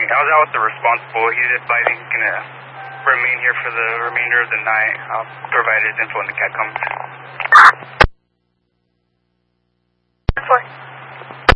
I was out with the responsible. He's advising he's going to remain here for the remainder of the night. I'll provide his info when the cat comes.